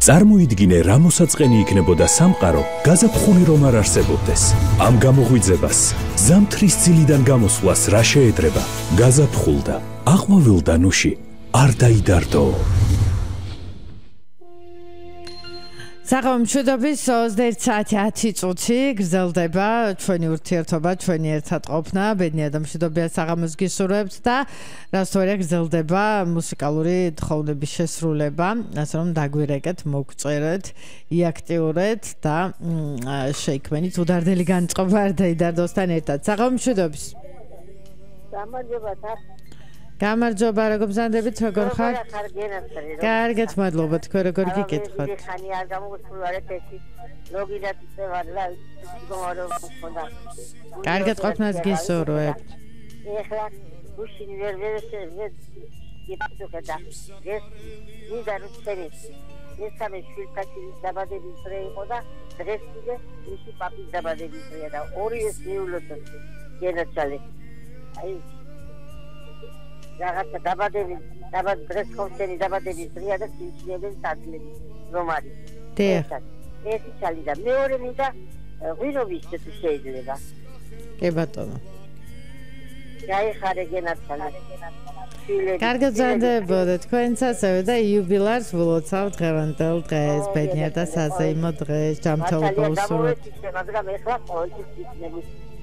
წარმოიდგინე, რა მოსაწყენი იქნებოდა სამყარო, გაზაფხული რომ არ არსებობდეს. ამ გამოღვიძებას, ზამთრის ძილიდან გამოსვლას რა შეედრება? გაზაფხულდა, აყვავილდა ნუში, არ დაიდარდო. საღამომშვიდობის 21:10 გრძელდება ჩვენი ურთიერთობა, ჩვენი ერთად ყოფნა, ბედნიერ და მშვიდობიან საღამოს გისურვებთ და რასთვერე გრძელდება მუსიკალური თხოვნების შესრულება, ასე რომ დაგვირეკეთ, მოგწერეთ, იაქტიურეთ და შეიქმნით უდარდელი განწყობა არ დაიდარდოსთან ერთად. საღამომშვიდობის. გამარჯობა, როგორ გზანდებით, როგორ ხარ? კარგად, მადლობა, თქვენ როგორ გიკითხოთ? ხანი არ გამოგსულარეთ ერთი ლოგინად წევარლა მოგონდა. კარგად ყოფნას გისურვებთ. ეხლა უშინი ვერ იპასუხა ეს ნიდარუსტენი ესამე შვილკაცის დაბადების დღე იყო და დღეს კიდე მისი პაპის დაბადების დღეა და ორივე მიულოცოთ გენაცვალე. აი რაღაცა დაბადების დღეს ხომშენი დაბადების დღეა და სიმსივნეების ადგილები რომ არის. ერთი ჩალი და მეორე მინდა ღვინოვის შეიძლება. კი ბატონო. გაიხარე გენაცვალე. კარგად ზანდებოდეთ თქვენცაც და იუბილარს ვლოცავ დღევანდელ დღეს, ბედნიერ და საზეიმო დღეს, ჯანმრთელობას ვსურვებთ. მაგრამ ეხლა ყოველთვის იქნება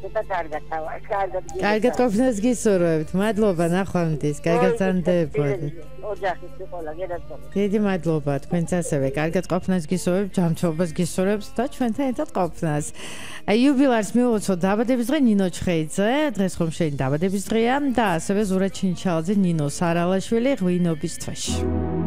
კარგად ყოფნას გისურვებთ. მადლობა ნახვამდის, კარგად ზანდებოდეთ. ოჯახის ყველა გენაცვალე. დიდი მადლობა თქვენც ასევე. კარგად ყოფნას გისურვებთ, ჯანმრთელობას გისურვებთ და ჩვენთან ერთად ყოფნას. იუბილარს მივუძოთ დაბადების დღე ნინო ჩხეიძე, დღეს ხომ შენი დაბადების დღეა და ასევე ზურა ჩინჩალაძე, ნინო სარალაშვილი ღვინობის თვეში.